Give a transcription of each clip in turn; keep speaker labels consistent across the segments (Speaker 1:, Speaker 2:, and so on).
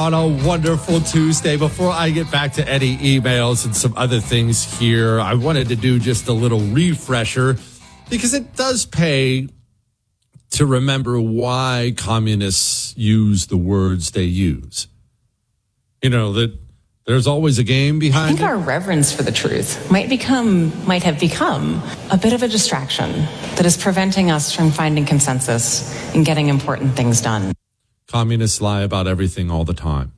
Speaker 1: on a wonderful Tuesday. Before I get back to any emails and some other things here, I wanted to do just a little refresher because it does pay to remember why communists use the words they use. You know, that there's always a game behind it.
Speaker 2: I think our reverence for the truth might have become a bit of a distraction that is preventing us from finding consensus and getting important things done.
Speaker 1: Communists lie about everything all the time.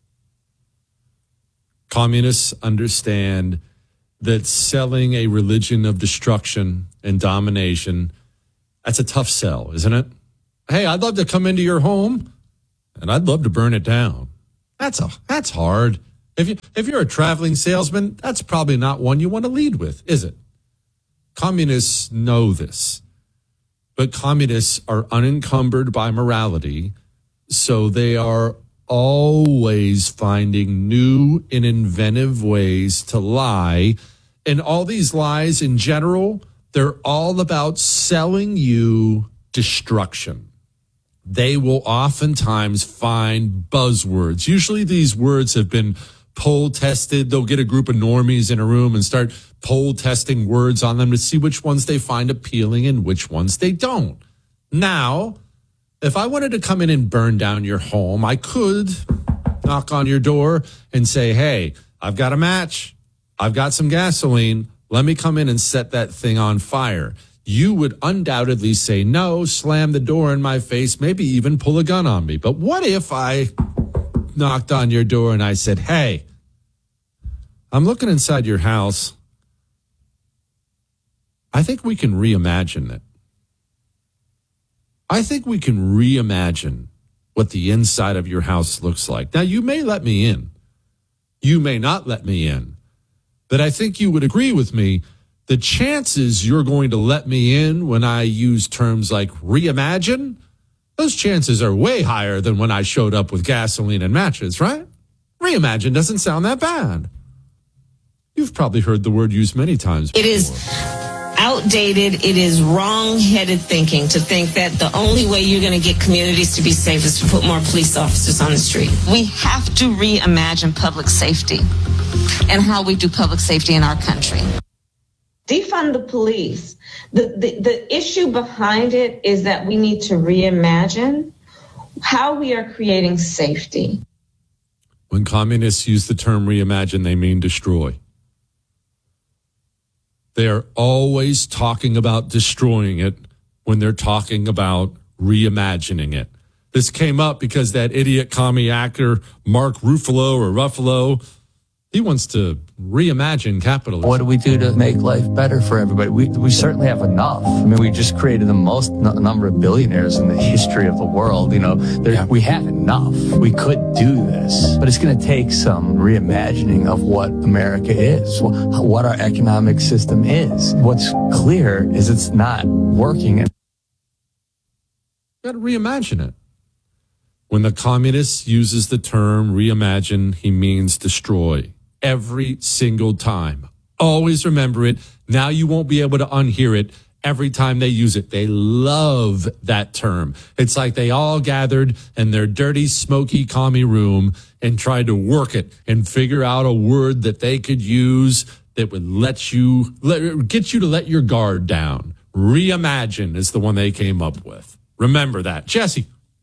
Speaker 1: Communists understand that selling a religion of destruction and domination, that's a tough sell, isn't it? Hey, I'd love to come into your home and I'd love to burn it down. That's hard. If you're a traveling salesman, that's probably not one you want to lead with, is it? Communists know this, but communists are unencumbered by morality, so they are always finding new and inventive ways to lie. And all these lies in general, they're all about selling you destruction. They will oftentimes find buzzwords. Usually these words have been poll tested. They'll get a group of normies in a room and start poll testing words on them to see which ones they find appealing and which ones they don't. Now, if I wanted to come in and burn down your home, I could knock on your door and say, hey, I've got a match. I've got some gasoline. Let me come in and set that thing on fire. You would undoubtedly say no, slam the door in my face, maybe even pull a gun on me. But what if I knocked on your door and I said, hey, I'm looking inside your house. I think we can reimagine it. I think we can reimagine what the inside of your house looks like. Now, you may let me in. You may not let me in. But I think you would agree with me. The chances you're going to let me in when I use terms like reimagine, those chances are way higher than when I showed up with gasoline and matches, right? Reimagine doesn't sound that bad. You've probably heard the word used many times before.
Speaker 3: It is outdated. It is wrong-headed thinking to think that the only way you're going to get communities to be safe is to put more police officers on the street. We have to reimagine public safety and how we do public safety in our country.
Speaker 4: Defund the police. The issue behind it is that we need to reimagine how we are creating safety.
Speaker 1: When communists use the term reimagine, they mean destroy. They are always talking about destroying it when they're talking about reimagining it. This came up because that idiot commie actor, Mark Ruffalo, he wants to reimagine capitalism.
Speaker 5: What do we do to make life better for everybody? We certainly have enough. I mean, we just created the most number of billionaires in the history of the world. You know, we have enough. We could do this, but it's going to take some reimagining of what America is, what our economic system is. What's clear is it's not working.
Speaker 1: You got to reimagine it. When the communist uses the term reimagine, he means destroy. Every single time. Always remember it. Now you won't be able to unhear it every time they use it. They love that term. It's like they all gathered in their dirty, smoky, commie room and tried to work it and figure out a word that they could use that would get you to let your guard down. Reimagine is the one they came up with. Remember that. Jesse.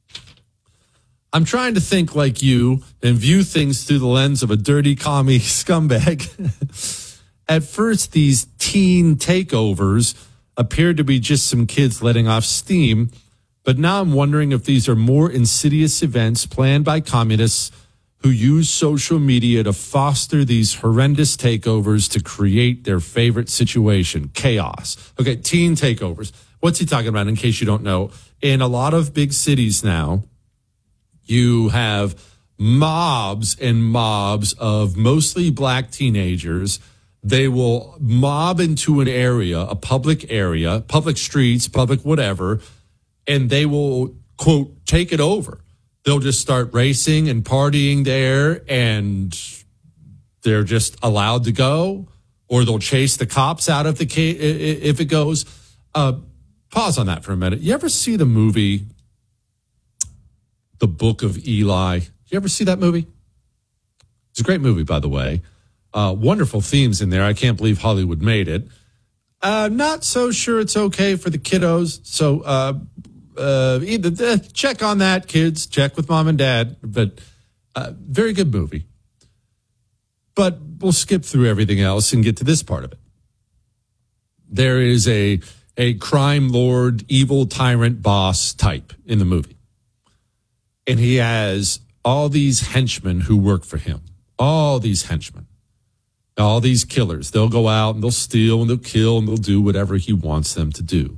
Speaker 1: I'm trying to think like you and view things through the lens of a dirty commie scumbag. At first, these teen takeovers appeared to be just some kids letting off steam, but now I'm wondering if these are more insidious events planned by communists who use social media to foster these horrendous takeovers to create their favorite situation, chaos. Okay, teen takeovers. What's he talking about, in case you don't know? In a lot of big cities now, you have mobs and mobs of mostly black teenagers. They will mob into an area, a public area, public streets, public whatever, and they will, quote, take it over. They'll just start racing and partying there, and they're just allowed to go, or they'll chase the cops out of if it goes. Pause on that for a minute. You ever see the movie The Book of Eli? You ever see that movie? It's a great movie, by the way. Wonderful themes in there. I can't believe Hollywood made it. Not so sure it's okay for the kiddos. So either check on that, kids. Check with mom and dad. But very good movie. But we'll skip through everything else and get to this part of it. There is a crime lord, evil tyrant boss type in the movie. And he has all these henchmen who work for him. All these henchmen. All these killers. They'll go out and they'll steal and they'll kill and they'll do whatever he wants them to do.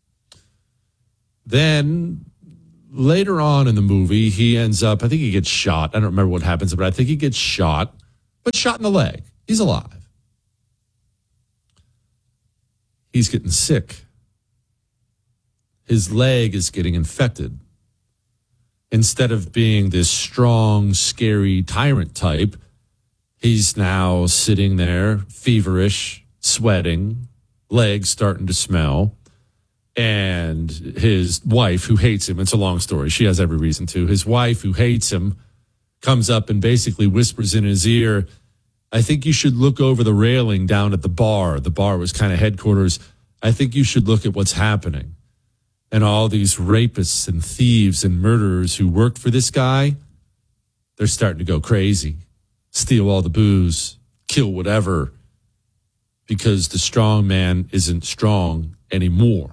Speaker 1: Then later on in the movie, he ends up, I think he gets shot. I don't remember what happens, but I think he gets shot, but shot in the leg. He's alive. He's getting sick. His leg is getting infected. Instead of being this strong, scary tyrant type, he's now sitting there, feverish, sweating, legs starting to smell. And his wife, who hates him, it's a long story, she has every reason to. His wife, who hates him, comes up and basically whispers in his ear, I think you should look over the railing down at the bar. The bar was kind of headquarters. I think you should look at what's happening. And all these rapists and thieves and murderers who worked for this guy, they're starting to go crazy. Steal all the booze, kill whatever, because the strong man isn't strong anymore.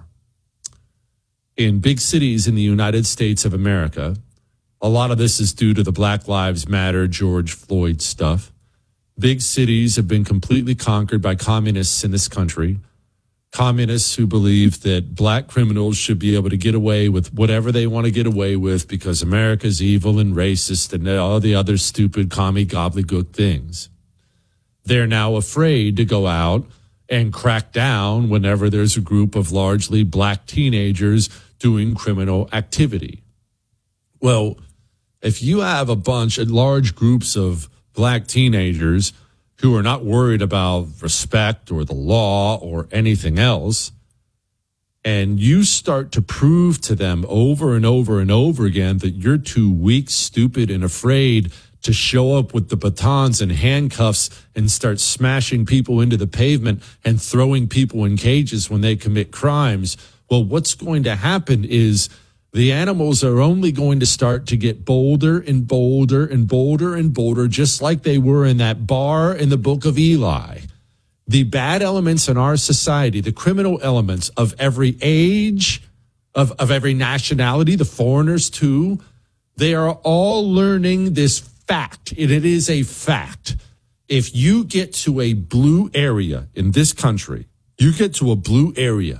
Speaker 1: In big cities in the United States of America, a lot of this is due to the Black Lives Matter, George Floyd stuff. Big cities have been completely conquered by communists in this country. Communists who believe that black criminals should be able to get away with whatever they want to get away with because America's evil and racist and all the other stupid commie gobbledygook things. They're now afraid to go out and crack down whenever there's a group of largely black teenagers doing criminal activity. Well, if you have a bunch of large groups of black teenagers who are not worried about respect or the law or anything else, and you start to prove to them over and over and over again that you're too weak, stupid, and afraid to show up with the batons and handcuffs and start smashing people into the pavement and throwing people in cages when they commit crimes, well, what's going to happen is the animals are only going to start to get bolder and bolder and bolder and bolder, just like they were in that bar in the book of Eli. The bad elements in our society, the criminal elements of every age, of every nationality, the foreigners too, they are all learning this fact. It is a fact. If you get to a blue area in this country, you get to a blue area,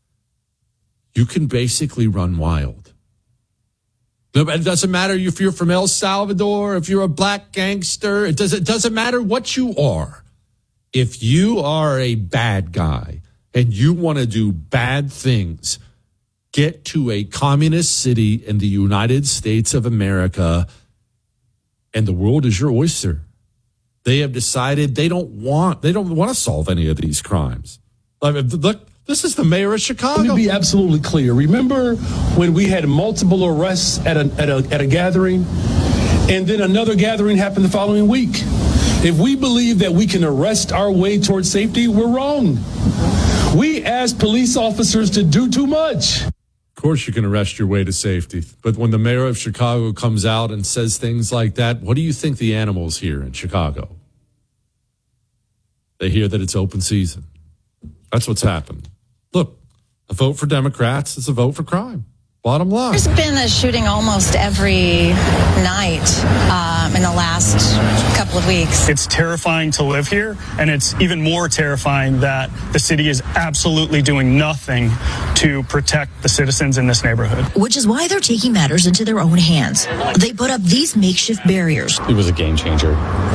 Speaker 1: you can basically run wild. It doesn't matter if you're from El Salvador, if you're a black gangster. It doesn't matter what you are. If you are a bad guy and you want to do bad things, get to a communist city in the United States of America, and the world is your oyster. They have decided they don't want to solve any of these crimes. Look. This is the mayor of Chicago.
Speaker 6: Let me be absolutely clear. Remember when we had multiple arrests at a gathering, and then another gathering happened the following week? If we believe that we can arrest our way towards safety, we're wrong. We ask police officers to do too much.
Speaker 1: Of course you can arrest your way to safety. But when the mayor of Chicago comes out and says things like that, what do you think the animals hear in Chicago? They hear that it's open season. That's what's happened. Look, a vote for Democrats is a vote for crime. Bottom line.
Speaker 7: There's been a shooting almost every night in the last couple of weeks.
Speaker 8: It's terrifying to live here, and it's even more terrifying that the city is absolutely doing nothing to protect the citizens in this neighborhood.
Speaker 9: Which is why they're taking matters into their own hands. They put up these makeshift barriers.
Speaker 10: It was a game changer.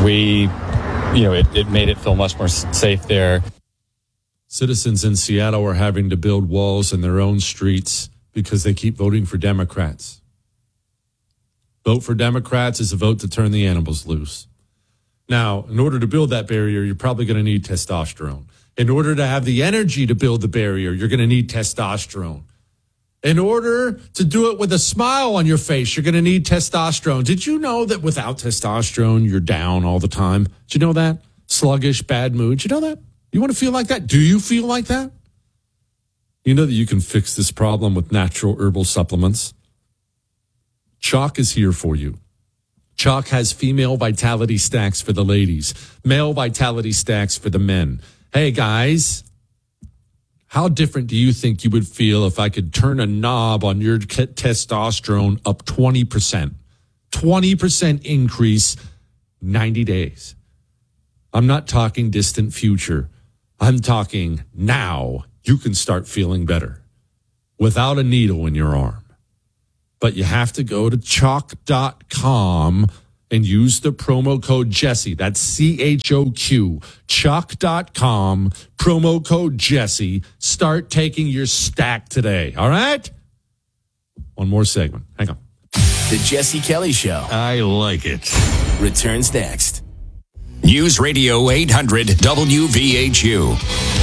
Speaker 10: It made it feel much more safe there.
Speaker 1: Citizens in Seattle are having to build walls in their own streets because they keep voting for Democrats. Vote for Democrats is a vote to turn the animals loose. Now, in order to build that barrier, you're probably going to need testosterone. In order to have the energy to build the barrier, you're going to need testosterone. In order to do it with a smile on your face, you're going to need testosterone. Did you know that without testosterone, you're down all the time? Did you know that? Sluggish, bad mood. Did you know that? You want to feel like that? Do you feel like that? You know that you can fix this problem with natural herbal supplements. Chalk is here for you. Chalk has female vitality stacks for the ladies, male vitality stacks for the men. Hey, guys. How different do you think you would feel if I could turn a knob on your testosterone up 20%? 20% increase, 90 days. I'm not talking distant future. I'm talking now. You can start feeling better without a needle in your arm. But you have to go to chalk.com and use the promo code Jesse. That's CHOQ. Chalk.com, promo code Jesse. Start taking your stack today. All right? One more segment. Hang on.
Speaker 11: The Jesse Kelly Show.
Speaker 12: I like it.
Speaker 11: Returns next.
Speaker 13: News Radio 800 WVHU.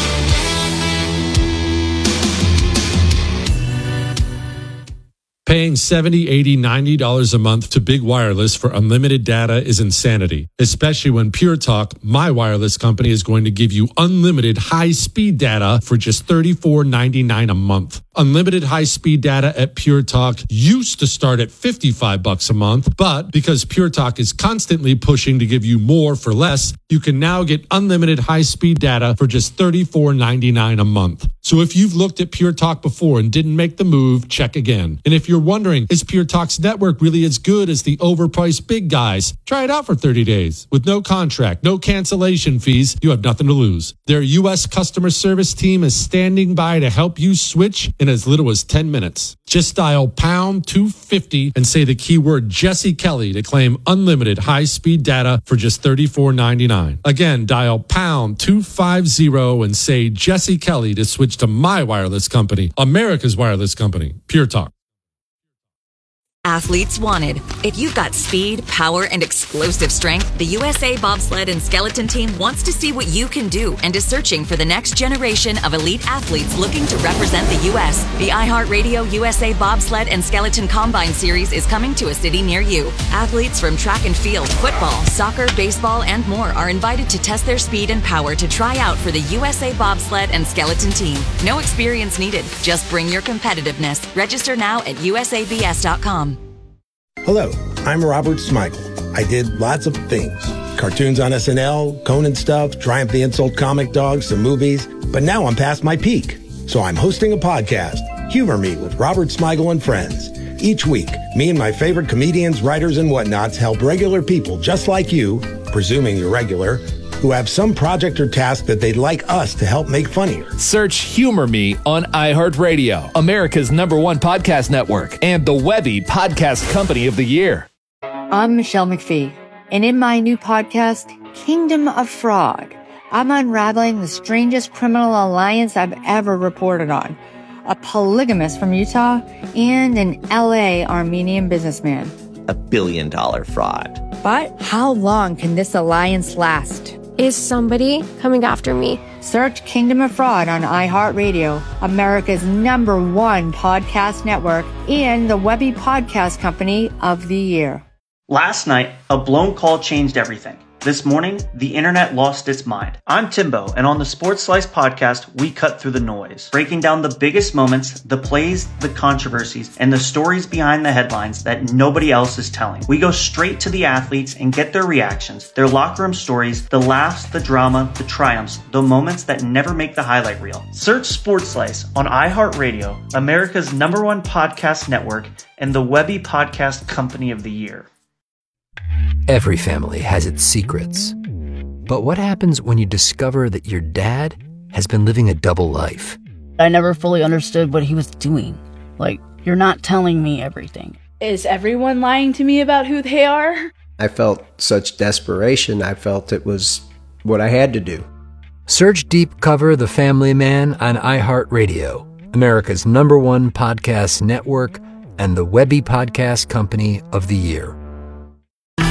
Speaker 1: Paying $70, $80, $90 a month to Big Wireless for unlimited data is insanity, especially when Pure Talk, my wireless company, is going to give you unlimited high-speed data for just $34.99 a month. Unlimited high-speed data at Pure Talk used to start at $55 a month, but because Pure Talk is constantly pushing to give you more for less, you can now get unlimited high-speed data for just $34.99 a month. So if you've looked at Pure Talk before and didn't make the move, check again. And if you're wondering, is Pure Talk's network really as good as the overpriced big guys? Try it out for 30 days. With no contract, no cancellation fees, you have nothing to lose. Their U.S. customer service team is standing by to help you switch in as little as 10 minutes. Just dial pound 250 and say the keyword Jesse Kelly to claim unlimited high-speed data for just $34.99. Again, dial pound 250 and say Jesse Kelly to switch to my wireless company, America's wireless company, Pure Talk.
Speaker 14: Athletes wanted. If you've got speed, power, and explosive strength, the USA Bobsled and Skeleton Team wants to see what you can do and is searching for the next generation of elite athletes looking to represent the U.S. The iHeartRadio USA Bobsled and Skeleton Combine Series is coming to a city near you. Athletes from track and field, football, soccer, baseball, and more are invited to test their speed and power to try out for the USA Bobsled and Skeleton Team. No experience needed. Just bring your competitiveness. Register now at usabs.com.
Speaker 15: Hello, I'm Robert Smigel. I did lots of things. Cartoons on SNL, Conan stuff, Triumph the Insult comic dogs, some movies. But now I'm past my peak. So I'm hosting a podcast, Humor Me with Robert Smigel and Friends. Each week, me and my favorite comedians, writers, and whatnots help regular people just like you, presuming you're regular, who have some project or task that they'd like us to help make funnier.
Speaker 16: Search Humor Me on iHeartRadio, America's #1 podcast network, and the Webby Podcast Company of the Year.
Speaker 17: I'm Michelle McPhee, and in my new podcast, Kingdom of Fraud, I'm unraveling the strangest criminal alliance I've ever reported on. A polygamist from Utah and an LA Armenian businessman.
Speaker 18: $1 billion fraud.
Speaker 17: But how long can this alliance last?
Speaker 19: Is somebody coming after me?
Speaker 17: Search Kingdom of Fraud on iHeartRadio, America's #1 podcast network, and the Webby Podcast Company of the Year.
Speaker 20: Last night, a blown call changed everything. This morning, the internet lost its mind. I'm Timbo, and on the Sports Slice podcast, we cut through the noise, breaking down the biggest moments, the plays, the controversies, and the stories behind the headlines that nobody else is telling. We go straight to the athletes and get their reactions, their locker room stories, the laughs, the drama, the triumphs, the moments that never make the highlight reel. Search Sports Slice on iHeartRadio, America's #1 podcast network, and the Webby Podcast Company of the Year.
Speaker 21: Every family has its secrets. But what happens when you discover that your dad has been living a double life?
Speaker 22: I never fully understood what he was doing. Like, you're not telling me everything.
Speaker 23: Is everyone lying to me about who they are?
Speaker 24: I felt such desperation. I felt it was what I had to do.
Speaker 21: Search Deep Cover The Family Man on iHeartRadio, America's #1 podcast network, and the Webby Podcast Company of the Year.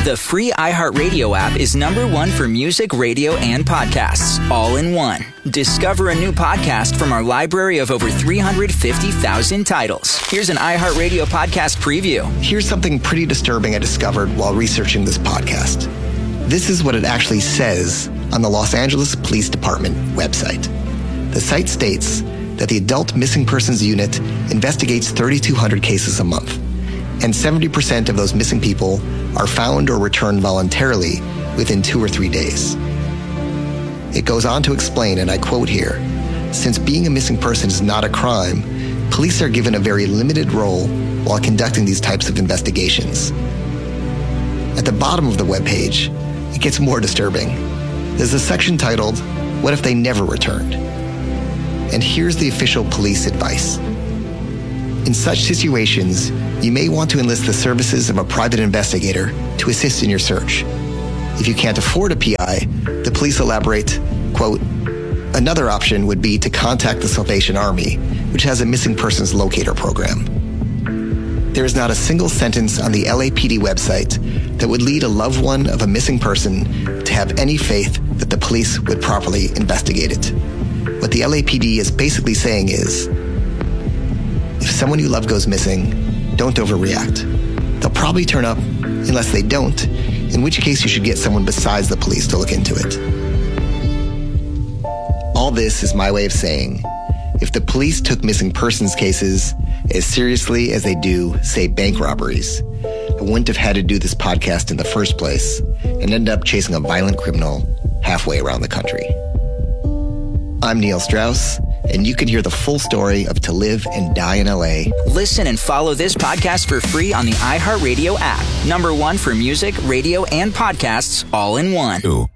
Speaker 2: The free iHeartRadio app is #1 for music, radio, and podcasts, all in one. Discover a new podcast from our library of over 350,000 titles. Here's an iHeartRadio podcast preview.
Speaker 3: Here's something pretty disturbing I discovered while researching this podcast. This is what it actually says on the Los Angeles Police Department website. The site states that the Adult Missing Persons Unit investigates 3,200 cases a month, and 70% of those missing people are found or returned voluntarily within 2 or 3 days. It goes on to explain, and I quote here, "Since being a missing person is not a crime, police are given a very limited role while conducting these types of investigations." At the bottom of the webpage, it gets more disturbing. There's a section titled, "What if they never returned?" And here's the official police advice. In such situations, you may want to enlist the services of a private investigator to assist in your search. If you can't afford a PI, the police elaborate, quote, "Another option would be to contact the Salvation Army, which has a missing persons locator program." There is not a single sentence on the LAPD website that would lead a loved one of a missing person to have any faith that the police would properly investigate it. What the LAPD is basically saying is, if someone you love goes missing, don't overreact. They'll probably turn up unless they don't, in which case you should get someone besides the police to look into it. All this is my way of saying, if the police took missing persons cases as seriously as they do, say, bank robberies, I wouldn't have had to do this podcast in the first place and end up chasing a violent criminal halfway around the country. I'm Neil Strauss, and you can hear the full story of To Live and Die in LA.
Speaker 2: Listen and follow this podcast for free on the iHeartRadio app. #1 for music, radio, and podcasts, all in one.